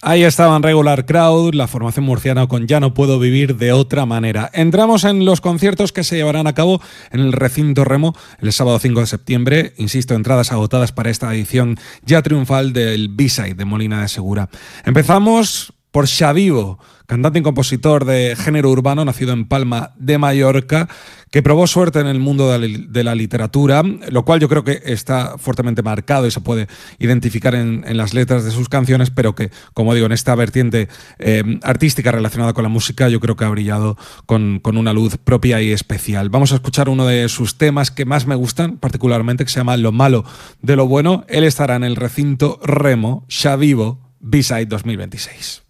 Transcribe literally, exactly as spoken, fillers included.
Ahí estaban Regular Crowd, la formación murciana con Ya no puedo vivir de otra manera. Entramos en los conciertos que se llevarán a cabo en el recinto Remo el sábado cinco de septiembre. Insisto, entradas agotadas para esta edición ya triunfal del B-Side de Molina de Segura. Empezamos por Xavivo, cantante y compositor de género urbano, nacido en Palma de Mallorca, que probó suerte en el mundo de la literatura, lo cual yo creo que está fuertemente marcado y se puede identificar en, en las letras de sus canciones, pero que, como digo, en esta vertiente eh, artística relacionada con la música, yo creo que ha brillado con, con una luz propia y especial. Vamos a escuchar uno de sus temas que más me gustan, particularmente, que se llama Lo malo de lo bueno. Él estará en el recinto Remo, Xavivo, B-Side dos mil veintiséis.